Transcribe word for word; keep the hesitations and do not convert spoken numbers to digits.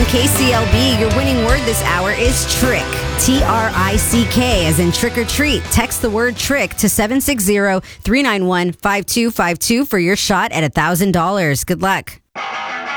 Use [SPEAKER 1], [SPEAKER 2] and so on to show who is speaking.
[SPEAKER 1] K C L B. Your winning word this hour is trick. T R I C K, as in trick or treat. Text the word trick to seven six zero, three nine one, five two five two for your shot at one thousand dollars. Good luck.